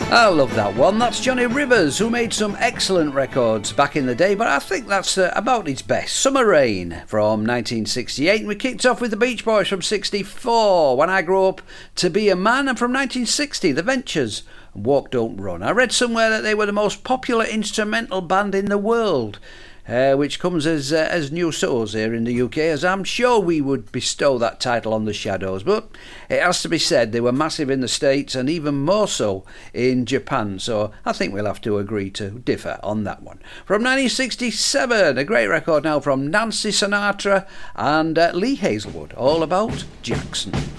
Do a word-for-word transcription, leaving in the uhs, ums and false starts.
I love that one. That's Johnny Rivers, who made some excellent records back in the day, but I think that's uh, about his best. Summer Rain from nineteen sixty-eight, and we kicked off with the Beach Boys from sixty-four, When I Grow Up to Be a Man, and from nineteen sixty, The Ventures, Walk Don't Run. I read somewhere that they were the most popular instrumental band in the world, Uh, which comes as uh, as news to us here in the U K, as I'm sure we would bestow that title on the Shadows. But it has to be said, they were massive in the States and even more so in Japan, so I think we'll have to agree to differ on that one. From nineteen sixty-seven, a great record now from Nancy Sinatra and uh, Lee Hazelwood, All About Jackson.